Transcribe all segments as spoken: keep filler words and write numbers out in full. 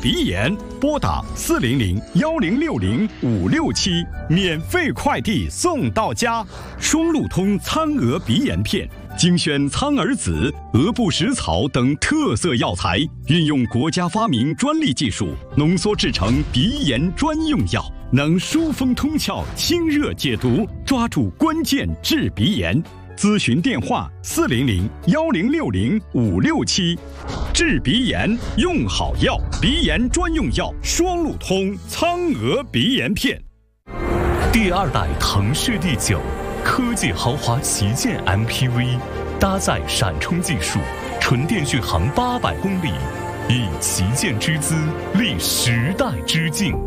鼻炎，拨打四零零幺零六零五六七，免费快递送到家。双鹿通苍蛾鼻炎片，精选苍耳子、鹅不食草等特色药材，运用国家发明专利技术，浓缩制成鼻炎专用药，能疏风通窍、清热解毒，抓住关键治鼻炎。咨询电话：四零零幺零六零五六七。治鼻炎用好药，鼻炎专用药双鹿通苍蛾鼻炎片。 第二代腾势 D 九，科技豪华旗舰 M P V， 搭载闪充技术，纯电续航八百公里，以旗舰之姿立时代之境。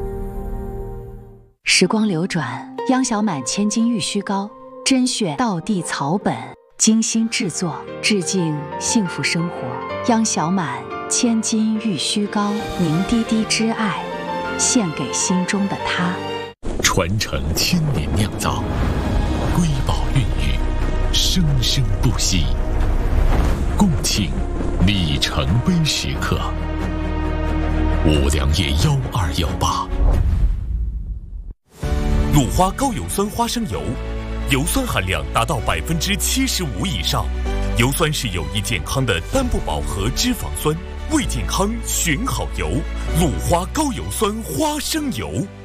时光流转，央小满千金玉虚膏，甄选道地草本，精心制作，致敬幸福生活。央小满千金玉虚膏，凝滴滴之爱，献给心中的他。 传承千年酿造，瑰宝孕育，生生不息。共庆里程碑时刻。五粮液幺二幺八。 鲁花高油酸花生油，油酸含量达到百分之七十五以上。油酸是有益健康的单不饱和脂肪酸，为健康选好油。鲁花高油酸花生油。